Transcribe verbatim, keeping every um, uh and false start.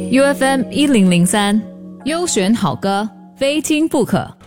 U F M 一零零三，优选好歌，非听不可。